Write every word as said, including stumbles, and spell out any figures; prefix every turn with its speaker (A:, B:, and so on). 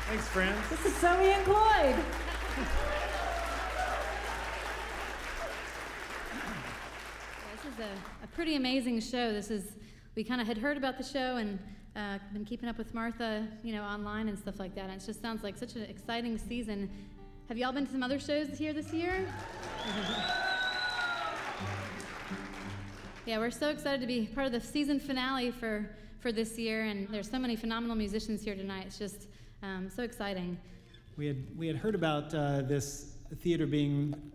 A: Thanks, friends.
B: This is Zoe and Cloyd.
C: This is a, a pretty amazing show. This is, we kind of had heard about the show and uh, been keeping up with Martha, you know, online and stuff like that. And it just sounds like such an exciting season. Have y'all been to some other shows here this year? Yeah, we're so excited to be part of the season finale for, for this year, and there's so many phenomenal musicians here tonight. It's just um, so exciting.
A: We had we had heard about uh, this theater being